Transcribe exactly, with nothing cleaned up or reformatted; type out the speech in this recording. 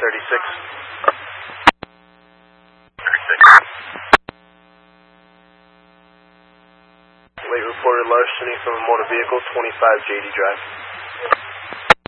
thirty-six. thirty-six. Late reported larceny from a motor vehicle, twenty-five J D Drive.